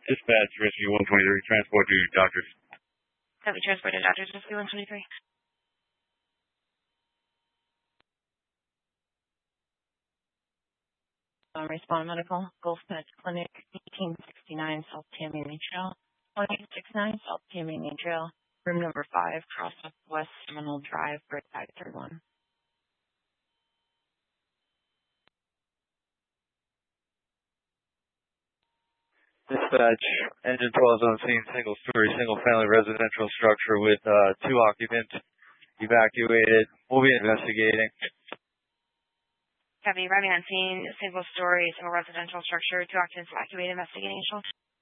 Dispatch, Rescue 123, transport to doctors. Have you transported doctors, Rescue 123? Respond Medical, Gulf Med Clinic, 1869 South Tamiami Trail, 1869 South Tamiami Trail, room number 5, cross up West Seminole Drive, Brookside, 31. Dispatch, engine 12 is on scene, single-story, single-family residential structure with 2 occupants evacuated. We'll be investigating. Copy, arriving on scene, single-story, single residential structure, 2 occupants evacuated, investigation.